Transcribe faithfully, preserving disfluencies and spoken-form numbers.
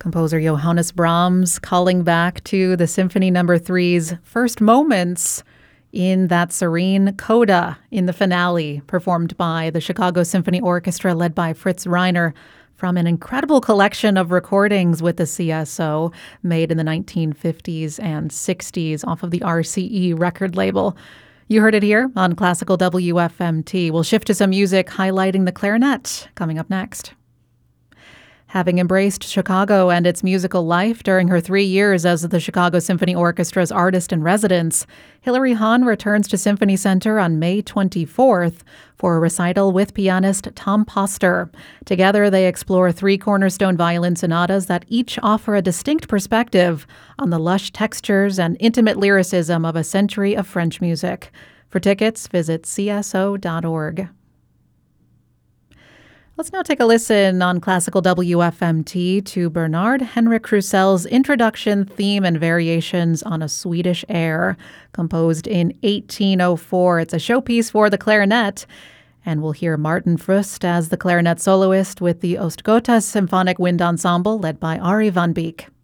Composer Johannes Brahms calling back to the Symphony Number Three's first moments in that serene coda in the finale, performed by the Chicago Symphony Orchestra, led by Fritz Reiner, from an incredible collection of recordings with the C S O made in the nineteen fifties and sixties off of the R C E record label. You heard it here on Classical W F M T. We'll shift to some music highlighting the clarinet coming up next. Having embraced Chicago and its musical life during her three years as the Chicago Symphony Orchestra's artist-in-residence, Hilary Hahn returns to Symphony Center on May twenty-fourth for a recital with pianist Tom Poster. Together, they explore three cornerstone violin sonatas that each offer a distinct perspective on the lush textures and intimate lyricism of a century of French music. For tickets, visit c s o dot org. Let's now take a listen on Classical W F M T to Bernard Henrik Krusell's introduction, theme, and variations on a Swedish air, composed in eighteen oh four. It's a showpiece for the clarinet, and we'll hear Martin Frust as the clarinet soloist with the Ostgotha Symphonic Wind Ensemble, led by Ari van Beek.